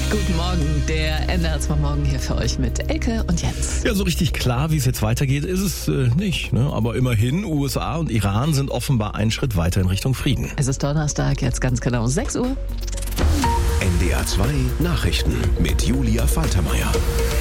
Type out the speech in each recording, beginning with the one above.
Guten Morgen, der NDR 2 Morgen hier für euch mit Elke und Jens. Ja, so richtig klar, wie es jetzt weitergeht, ist es nicht. Ne? Aber immerhin, USA und Iran sind offenbar einen Schritt weiter in Richtung Frieden. Es ist Donnerstag, jetzt ganz genau 6 Uhr. NDR 2 Nachrichten mit Julia Faltermeier.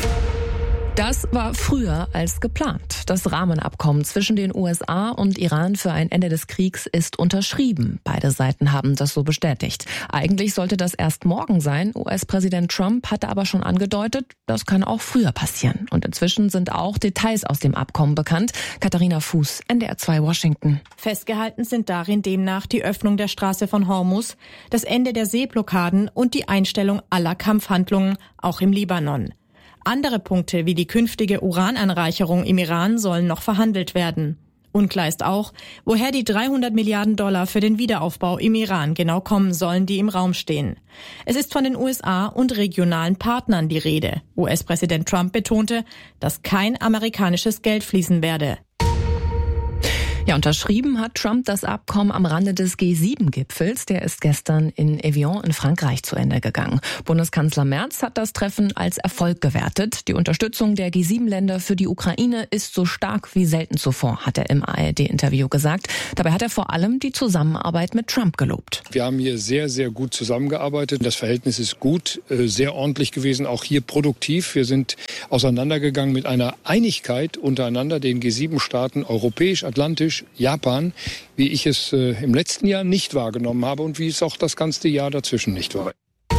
Das war früher als geplant. Das Rahmenabkommen zwischen den USA und Iran für ein Ende des Kriegs ist unterschrieben. Beide Seiten haben das so bestätigt. Eigentlich sollte das erst morgen sein. US-Präsident Trump hatte aber schon angedeutet, das kann auch früher passieren. Und inzwischen sind auch Details aus dem Abkommen bekannt. Katharina Fuß, NDR 2 Washington. Festgehalten sind darin demnach die Öffnung der Straße von Hormuz, das Ende der Seeblockaden und die Einstellung aller Kampfhandlungen, auch im Libanon. Andere Punkte wie die künftige Urananreicherung im Iran sollen noch verhandelt werden. Unklar ist auch, woher die $300 Milliarden für den Wiederaufbau im Iran genau kommen sollen, die im Raum stehen. Es ist von den USA und regionalen Partnern die Rede. US-Präsident Trump betonte, dass kein amerikanisches Geld fließen werde. Ja, unterschrieben hat Trump das Abkommen am Rande des G7-Gipfels. Der ist gestern in Evian in Frankreich zu Ende gegangen. Bundeskanzler Merz hat das Treffen als Erfolg gewertet. Die Unterstützung der G7-Länder für die Ukraine ist so stark wie selten zuvor, hat er im ARD-Interview gesagt. Dabei hat er vor allem die Zusammenarbeit mit Trump gelobt. Wir haben hier sehr, sehr gut zusammengearbeitet. Das Verhältnis ist gut, sehr ordentlich gewesen, auch hier produktiv. Wir sind auseinandergegangen mit einer Einigkeit untereinander, den G7-Staaten, europäisch, atlantisch, Japan, wie ich es im letzten Jahr nicht wahrgenommen habe und wie es auch das ganze Jahr dazwischen nicht war.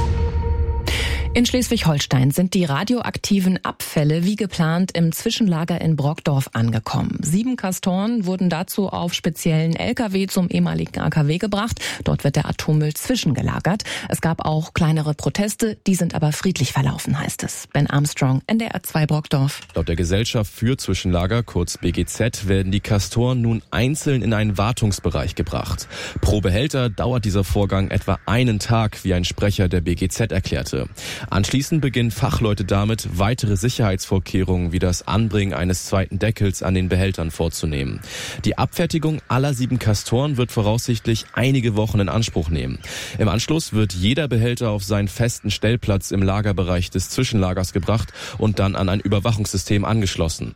In Schleswig-Holstein sind die radioaktiven Abfälle wie geplant im Zwischenlager in Brockdorf angekommen. 7 Castoren wurden dazu auf speziellen LKW zum ehemaligen AKW gebracht. Dort wird der Atommüll zwischengelagert. Es gab auch kleinere Proteste, die sind aber friedlich verlaufen, heißt es. Ben Armstrong, NDR 2 Brockdorf. Laut der Gesellschaft für Zwischenlager, kurz BGZ, werden die Castoren nun einzeln in einen Wartungsbereich gebracht. Pro Behälter dauert dieser Vorgang etwa einen Tag, wie ein Sprecher der BGZ erklärte. Anschließend beginnen Fachleute damit, weitere Sicherheitsvorkehrungen wie das Anbringen eines zweiten Deckels an den Behältern vorzunehmen. Die Abfertigung aller 7 Castoren wird voraussichtlich einige Wochen in Anspruch nehmen. Im Anschluss wird jeder Behälter auf seinen festen Stellplatz im Lagerbereich des Zwischenlagers gebracht und dann an ein Überwachungssystem angeschlossen.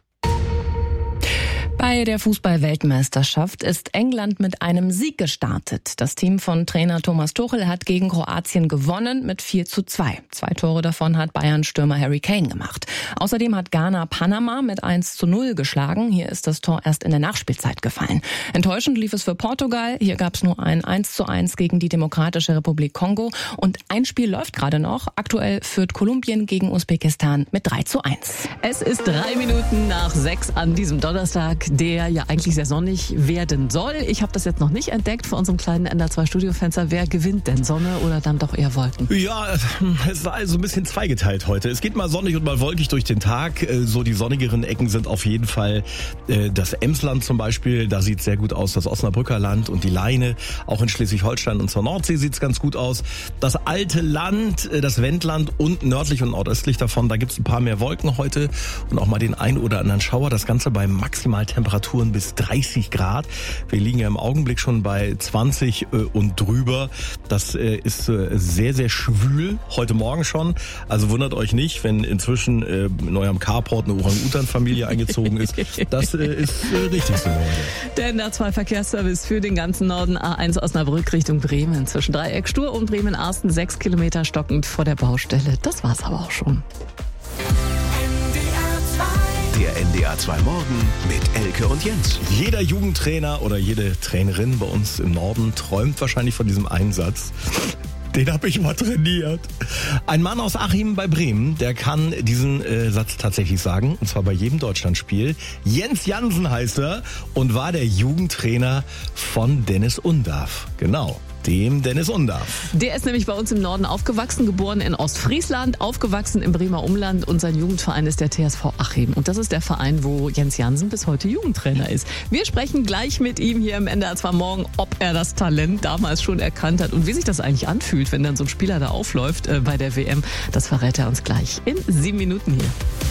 Bei der Fußball-Weltmeisterschaft ist England mit einem Sieg gestartet. Das Team von Trainer Thomas Tuchel hat gegen Kroatien gewonnen mit 4:2. 2 Tore davon hat Bayern-Stürmer Harry Kane gemacht. Außerdem hat Ghana Panama mit 1:0 geschlagen. Hier ist das Tor erst in der Nachspielzeit gefallen. Enttäuschend lief es für Portugal. Hier gab es nur ein 1:1 gegen die Demokratische Republik Kongo. Und ein Spiel läuft gerade noch. Aktuell führt Kolumbien gegen Usbekistan mit 3:1. Es ist 3 Minuten nach 6 an diesem Donnerstag, der ja eigentlich sehr sonnig werden soll. Ich habe das jetzt noch nicht entdeckt vor unserem kleinen NDR 2 Studiofenster. Wer gewinnt denn, Sonne oder dann doch eher Wolken? Ja, es war also ein bisschen zweigeteilt heute. Es geht mal sonnig und mal wolkig durch den Tag. So die sonnigeren Ecken sind auf jeden Fall das Emsland zum Beispiel. Da sieht es sehr gut aus, das Osnabrücker Land und die Leine. Auch in Schleswig-Holstein und zur Nordsee sieht es ganz gut aus. Das alte Land, das Wendland und nördlich und nordöstlich davon, da gibt es ein paar mehr Wolken heute und auch mal den ein oder anderen Schauer. Das Ganze bei maximal Temperaturen bis 30 Grad. Wir liegen ja im Augenblick schon bei 20 und drüber. Das ist sehr, sehr schwül. Heute Morgen schon. Also wundert euch nicht, wenn inzwischen in eurem Carport eine Orang-Utan-Familie eingezogen ist. Das ist richtig so. Der NDR 2 Verkehrsservice für den ganzen Norden. A1 Osnabrück Richtung Bremen. Zwischen Dreieck Stur und Bremen-Arsten 6 Kilometer stockend vor der Baustelle. Das war's aber auch schon. Der NDR 2 Morgen mit Elke und Jens. Jeder Jugendtrainer oder jede Trainerin bei uns im Norden träumt wahrscheinlich von diesem Einsatz. Den habe ich mal trainiert. Ein Mann aus Achim bei Bremen, der kann diesen Satz tatsächlich sagen, und zwar bei jedem Deutschlandspiel. Jens Jansen heißt er und war der Jugendtrainer von Dennis Undarf. Genau. Dem Dennis Undarf. Der ist nämlich bei uns im Norden aufgewachsen, geboren in Ostfriesland, aufgewachsen im Bremer Umland und sein Jugendverein ist der TSV Achim. Und das ist der Verein, wo Jens Jansen bis heute Jugendtrainer ist. Wir sprechen gleich mit ihm hier im NDR 2 Morgen, ob er das Talent damals schon erkannt hat und wie sich das eigentlich anfühlt, wenn dann so ein Spieler da aufläuft bei der WM. Das verrät er uns gleich in 7 Minuten hier.